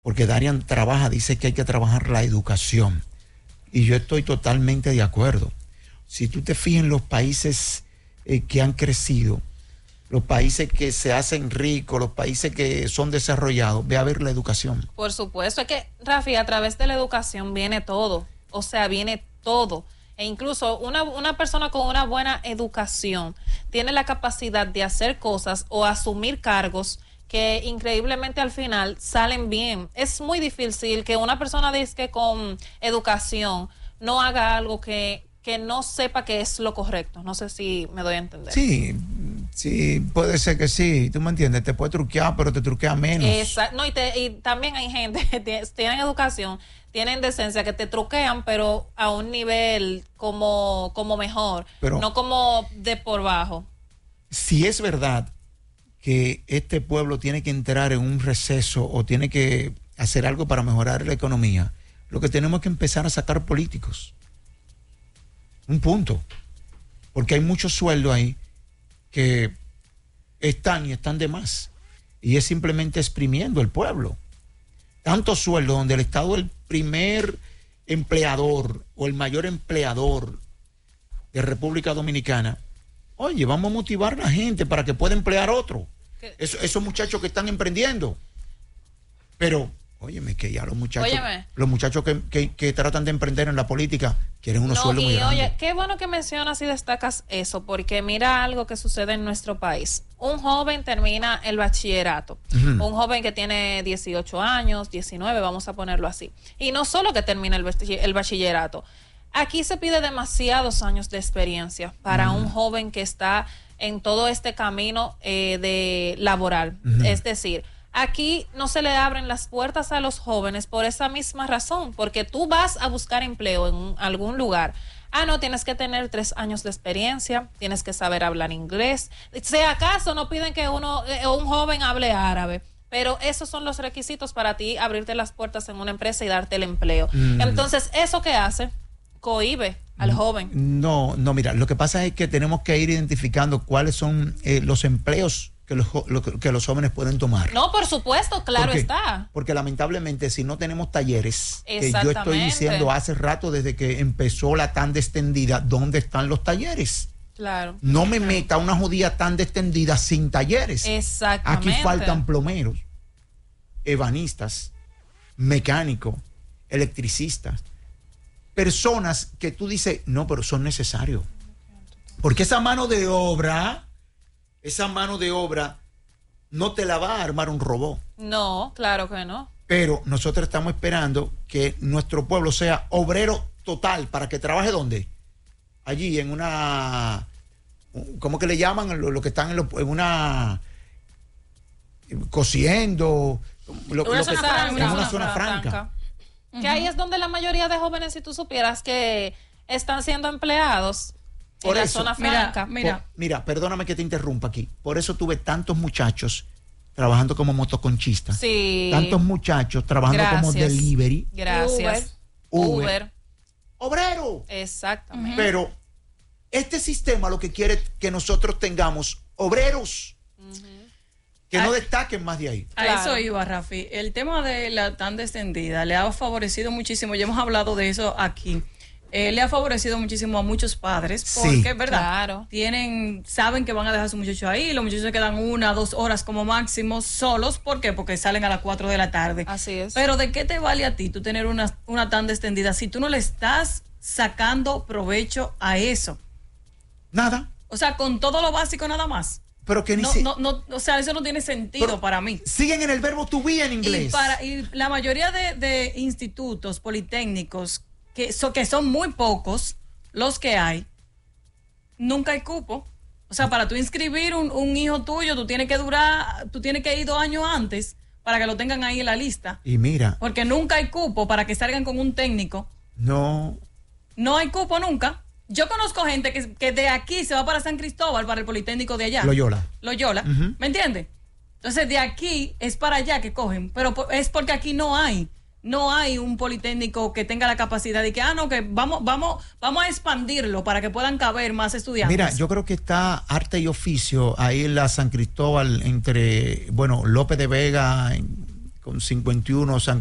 porque Darian dice que hay que trabajar la educación. Y yo estoy totalmente de acuerdo. Si tú te fijas en los países que han crecido, los países que se hacen ricos, los países que son desarrollados, ve a ver la educación. Por supuesto, es que, Rafi, a través de la educación viene todo, o sea, viene todo. E incluso una persona con una buena educación tiene la capacidad de hacer cosas o asumir cargos que increíblemente al final salen bien. Es muy difícil que una persona dice que con educación no haga algo que no sepa que es lo correcto. No sé si me doy a entender. Sí, puede ser que sí, tú me entiendes, te puede truquear, pero te truquea menos. Exacto, no, y también hay gente que tienen educación, tienen decencia, que te truquean, pero a un nivel como mejor, pero no como de por bajo. Si es verdad que este pueblo tiene que entrar en un receso o tiene que hacer algo para mejorar la economía, lo que tenemos es que empezar a sacar políticos. Un punto. Porque hay mucho sueldo ahí que están de más. Y es simplemente exprimiendo el pueblo. Tanto sueldo donde el Estado es el primer empleador o el mayor empleador de República Dominicana. Oye, vamos a motivar a la gente para que pueda emplear otro. Esos muchachos que están emprendiendo. Pero, óyeme, que ya los muchachos que tratan de emprender en la política quieren unos sueldos muy grandes. Oye, qué bueno que mencionas y destacas eso, porque mira algo que sucede en nuestro país. Un joven termina el bachillerato, un joven que tiene 18 años, 19, vamos a ponerlo así. Y no solo que termina el bachillerato, aquí se pide demasiados años de experiencia para un joven que está en todo este camino de laboral. Es decir, aquí no se le abren las puertas a los jóvenes por esa misma razón, porque tú vas a buscar empleo en algún lugar. No, tienes que tener 3 años de experiencia, tienes que saber hablar inglés. Si acaso no piden que un joven hable árabe, pero esos son los requisitos para ti abrirte las puertas en una empresa y darte el empleo. Entonces, ¿eso qué hace? Cohíbe al joven. No, mira, lo que pasa es que tenemos que ir identificando cuáles son los empleos que los jóvenes pueden tomar. No, por supuesto, claro está. Porque lamentablemente si no tenemos talleres, que yo estoy diciendo hace rato desde que empezó la tanda extendida, ¿dónde están los talleres? Claro. No me meta una jodida tanda extendida sin talleres. Exactamente. Aquí faltan plomeros, ebanistas, mecánicos, electricistas, personas que tú dices, no, pero son necesarios. Porque esa mano de obra no te la va a armar un robot. No, claro que no. Pero nosotros estamos esperando que nuestro pueblo sea obrero total para que trabaje ¿dónde? Allí en una, ¿cómo que le llaman? Lo que están en una cosiendo, en una zona franca. Que ahí es donde la mayoría de jóvenes, si tú supieras, que están siendo empleados. Por en eso, la zona franca. Mira, perdóname que te interrumpa aquí. Por eso tuve tantos muchachos trabajando como motoconchistas. Sí. Tantos muchachos trabajando como delivery. Gracias. Uber. Obrero. Exactamente. Pero este sistema lo que quiere es que nosotros tengamos obreros. Que no destaquen más de ahí. A eso iba, Rafi. El tema de la tanda extendida le ha favorecido muchísimo. Ya hemos hablado de eso aquí. Le ha favorecido muchísimo a muchos padres porque, ¿verdad? Claro. Saben que van a dejar a su muchacho ahí, los muchachos se quedan 1 o 2 horas como máximo solos. ¿Por qué? Porque salen a las 4 de la tarde. Así es. Pero ¿de qué te vale a ti tú tener una tanda extendida si tú no le estás sacando provecho a eso? Nada. O sea, con todo lo básico nada más. Pero que o sea, eso no tiene sentido para mí. Siguen en el verbo to be en inglés. Y la mayoría de institutos politécnicos que son muy pocos los que hay, nunca hay cupo. O sea, para tú inscribir un hijo tuyo, tú tienes que ir 2 años antes para que lo tengan ahí en la lista. Y mira. Porque nunca hay cupo para que salgan con un técnico. No hay cupo nunca. Yo conozco gente que de aquí se va para San Cristóbal, para el Politécnico de allá. Loyola. ¿Me entiendes? Entonces, de aquí es para allá que cogen, pero es porque aquí no hay un politécnico que tenga la capacidad de que, que vamos a expandirlo para que puedan caber más estudiantes. Mira, yo creo que está arte y oficio ahí en la San Cristóbal entre, López de Vega, con 51